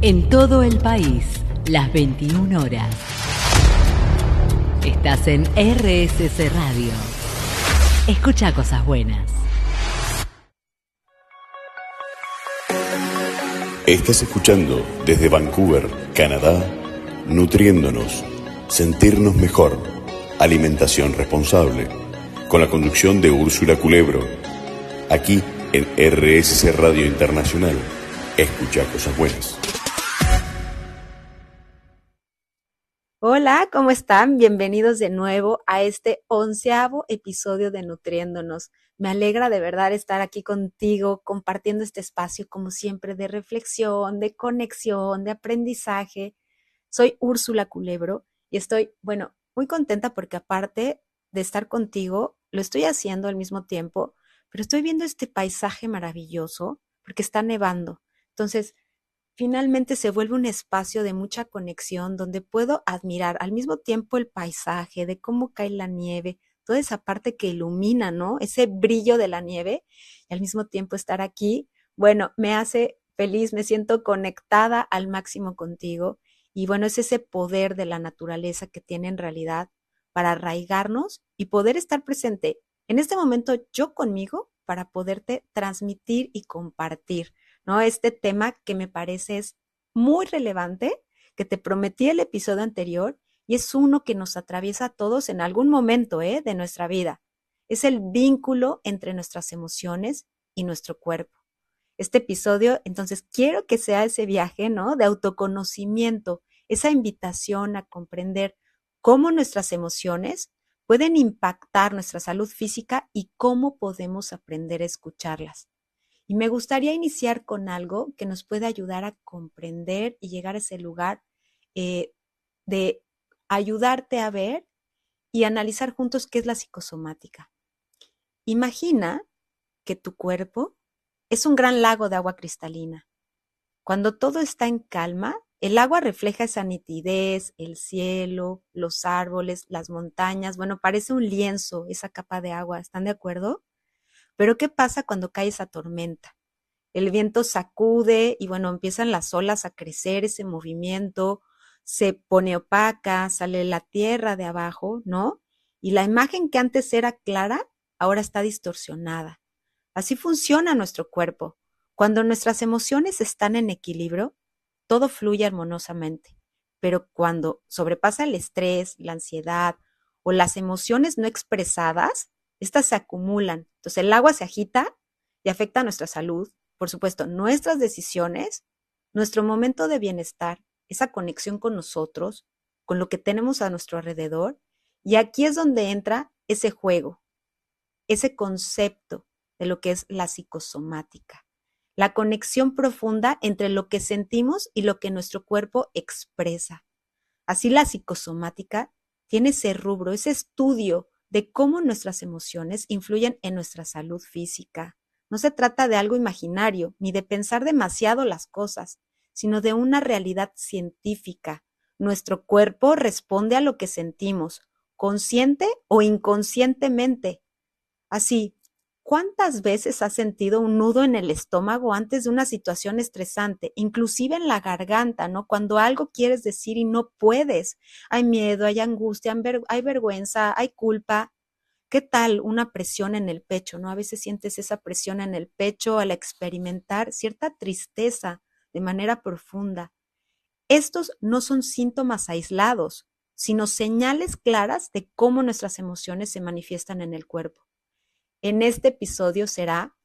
En todo el país, las 21 horas. Estás en RSC Radio. Escucha cosas buenas. Estás escuchando desde Vancouver, Canadá, Nutriéndonos, sentirnos mejor, alimentación responsable, con la conducción de Úrsula Culebro. Aquí en RSC Radio Internacional, escucha cosas buenas. Hola, ¿cómo están? Bienvenidos de nuevo a este 11º episodio de Nutriéndonos. Me alegra de verdad estar aquí contigo, compartiendo este espacio, como siempre, de reflexión, de conexión, de aprendizaje. Soy Úrsula Culebro y estoy, muy contenta porque aparte de estar contigo, lo estoy haciendo al mismo tiempo, pero estoy viendo este paisaje maravilloso porque está nevando. Entonces, finalmente se vuelve un espacio de mucha conexión donde puedo admirar al mismo tiempo el paisaje, de cómo cae la nieve, toda esa parte que ilumina, ¿no? Ese brillo de la nieve y al mismo tiempo estar aquí, me hace feliz, me siento conectada al máximo contigo y es ese poder de la naturaleza que tiene en realidad para arraigarnos y poder estar presente en este momento yo conmigo para poderte transmitir y compartir, ¿no? Este tema que me parece es muy relevante, que te prometí el episodio anterior y es uno que nos atraviesa a todos en algún momento, de nuestra vida. Es el vínculo entre nuestras emociones y nuestro cuerpo. Este episodio, entonces, quiero que sea ese viaje, ¿no? De autoconocimiento, esa invitación a comprender cómo nuestras emociones pueden impactar nuestra salud física y cómo podemos aprender a escucharlas. Y me gustaría iniciar con algo que nos puede ayudar a comprender y llegar a ese lugar de ayudarte a ver y analizar juntos qué es la psicosomática. Imagina que tu cuerpo es un gran lago de agua cristalina. Cuando todo está en calma, el agua refleja esa nitidez, el cielo, los árboles, las montañas. Parece un lienzo esa capa de agua. ¿Están de acuerdo? Pero ¿qué pasa cuando cae esa tormenta? El viento sacude y empiezan las olas a crecer, ese movimiento, se pone opaca, sale la tierra de abajo, ¿no? Y la imagen que antes era clara, ahora está distorsionada. Así funciona nuestro cuerpo. Cuando nuestras emociones están en equilibrio, todo fluye armoniosamente. Pero cuando sobrepasa el estrés, la ansiedad o las emociones no expresadas, estas se acumulan. Entonces el agua se agita y afecta a nuestra salud, por supuesto, nuestras decisiones, nuestro momento de bienestar, esa conexión con nosotros, con lo que tenemos a nuestro alrededor. Y aquí es donde entra ese juego, ese concepto de lo que es la psicosomática, la conexión profunda entre lo que sentimos y lo que nuestro cuerpo expresa. Así la psicosomática tiene ese rubro, ese estudio de cómo nuestras emociones influyen en nuestra salud física. No se trata de algo imaginario, ni de pensar demasiado las cosas, sino de una realidad científica. Nuestro cuerpo responde a lo que sentimos, consciente o inconscientemente. Así, ¿cuántas veces has sentido un nudo en el estómago antes de una situación estresante, inclusive en la garganta, ¿no? Cuando algo quieres decir y no puedes. Hay miedo, hay angustia, hay vergüenza, hay culpa. ¿Qué tal una presión en el pecho, no? A veces sientes esa presión en el pecho al experimentar cierta tristeza de manera profunda. Estos no son síntomas aislados, sino señales claras de cómo nuestras emociones se manifiestan en el cuerpo. En este episodio será